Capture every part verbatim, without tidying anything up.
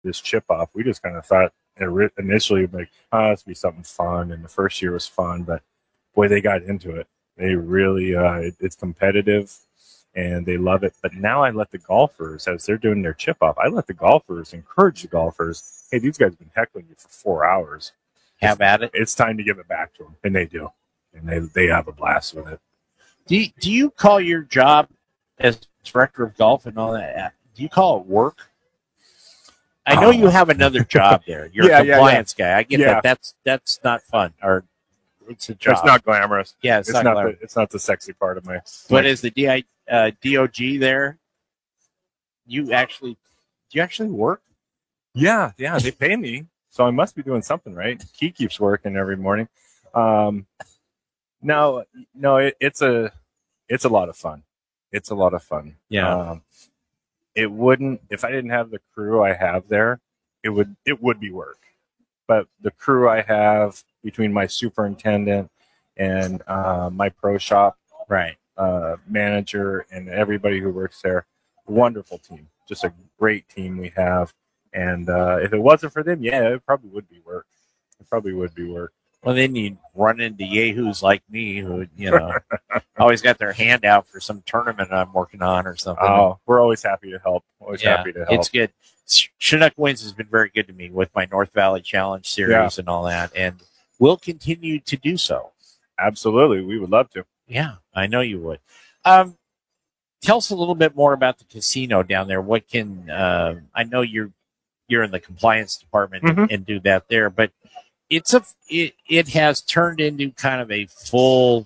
this chip off. We just kind of thought initially like, oh, this would be something fun, and the first year was fun, but boy, they got into it. They really, uh, it, it's competitive, and they love it. But now I let the golfers, as they're doing their chip off, I let the golfers encourage the golfers. Hey, these guys have been heckling you for four hours. Have it's, at it. It's time to give it back to them, and they do, and they they have a blast with it. Do you, do you call your job as director of golf and all that? Do you call it work? I know oh. you have another job there. You're yeah, a compliance yeah, yeah. guy. I get yeah. that. That's that's not fun, or it's a job. It's not glamorous. Yeah, it's, it's not. not glamorous. The, it's not the sexy part of my. But my, is the D I, uh, D O G there? You actually, do you actually work? Yeah, yeah. They pay me, so I must be doing something right. Key keeps working every morning. Um, no, no, it, it's a, it's a lot of fun. It's a lot of fun. Yeah. Um, it wouldn't, if I didn't have the crew I have there, it would, it would be work. But the crew I have between my superintendent and uh, my pro shop right, uh, manager and everybody who works there, wonderful team. Just a great team we have. And uh, if it wasn't for them, yeah, it probably would be work. It probably would be work. Well, then you run into yahoos like me who, you know, always got their hand out for some tournament I'm working on or something. Oh, we're always happy to help. Always yeah, happy to help. It's good. Chinook Wins has been very good to me with my North Valley Challenge series yeah. and all that, and we'll continue to do so. Absolutely. We would love to. Yeah, I know you would. Um, tell us a little bit more about the casino down there. What can uh, I know you're you're in the compliance department mm-hmm. and, and do that there, but it's a it, it has turned into kind of a full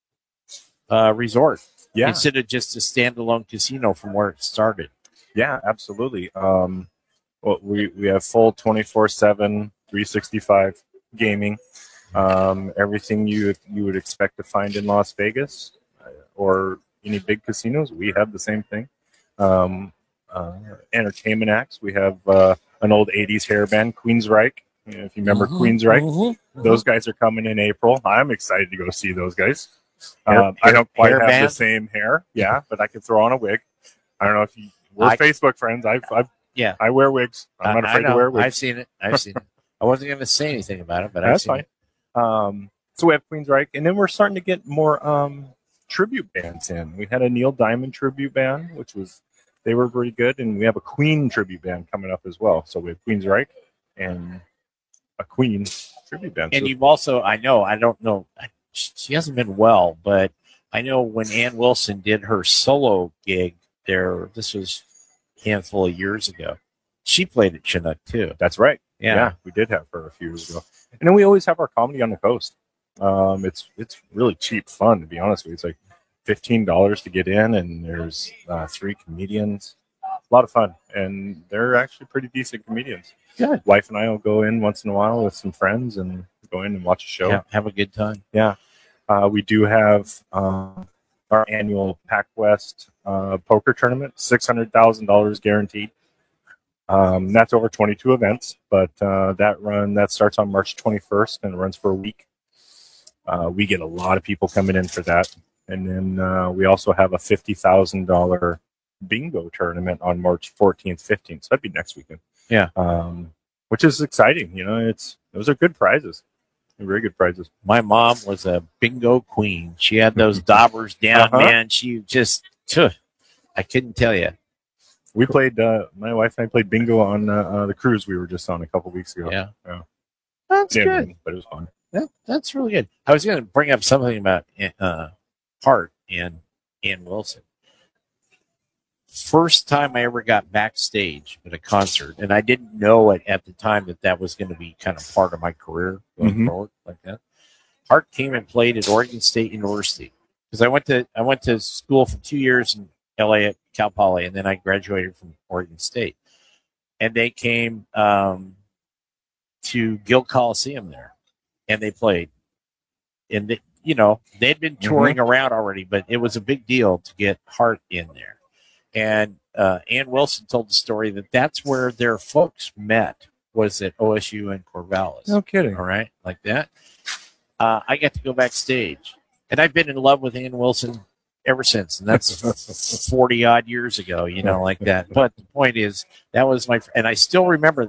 uh, resort yeah. instead of just a standalone casino from where it started. Yeah, absolutely. Um, well, we, we have full twenty-four seven, three sixty-five gaming. Um, everything you you would expect to find in Las Vegas uh, or any big casinos, we have the same thing. Um, uh, entertainment acts, we have uh, an old eighties hair band, Queensryche. If you remember mm-hmm, Queensryche, mm-hmm, those mm-hmm. guys are coming in April. I'm excited to go see those guys. Hair, um, I don't quite have band? the same hair, yeah, but I can throw on a wig. I don't know if you we're I, Facebook friends. I've, I've yeah, I wear wigs. I'm not afraid to wear wigs. I've seen it. I've seen it. I wasn't going to say anything about it, but that's I've seen fine. It. Um, so we have Queensryche, and then we're starting to get more um, tribute bands in. We had a Neil Diamond tribute band, which was they were pretty good, and we have a Queen tribute band coming up as well. So we have Queensryche and a Queen tribute band. And so, you've also, I know, I don't know, she hasn't been well, but I know when Ann Wilson did her solo gig there, this was a handful of years ago, she played at Chinook too. That's right. Yeah. yeah, we did have her a few years ago. And then we always have our comedy on the coast. Um, it's it's really cheap fun, to be honest with you. It's like fifteen dollars to get in, and there's uh, three comedians. A lot of fun, and they're actually pretty decent comedians. Good. Wife and I will go in once in a while with some friends and go in and watch a show. Yeah, have a good time. Yeah. Uh, we do have uh, our annual PacWest uh, poker tournament, six hundred thousand dollars guaranteed. Um, that's over twenty-two events, but uh, that run that starts on March twenty-first and runs for a week. Uh, we get a lot of people coming in for that. And then uh, we also have a fifty thousand dollars bingo tournament on March fourteenth, fifteenth. So that'd be next weekend. Yeah. Um, which is exciting. You know, it's those are good prizes. They're very good prizes. My mom was a bingo queen. She had those daubers down, uh-huh. man. She just, tuh, I couldn't tell you. We played, uh, my wife and I played bingo on uh, uh, the cruise we were just on a couple weeks ago. Yeah. yeah. That's yeah, good. But it was fun. That, that's really good. I was going to bring up something about uh, Hart and Ann Wilson. First time I ever got backstage at a concert, and I didn't know it at the time that that was going to be kind of part of my career going mm-hmm. forward like that. Hart came and played at Oregon State University because I went to I went to school for two years in L A at Cal Poly, and then I graduated from Oregon State. And they came um, to Gill Coliseum there, and they played. And they, you know, they'd been touring mm-hmm. around already, but it was a big deal to get Hart in there. And uh, Ann Wilson told the story that that's where their folks met, was at O S U and Corvallis. No kidding. All right, like that. Uh, I got to go backstage. And I've been in love with Ann Wilson ever since, and that's forty odd years ago, you know, like that. But the point is, that was my, and I still remember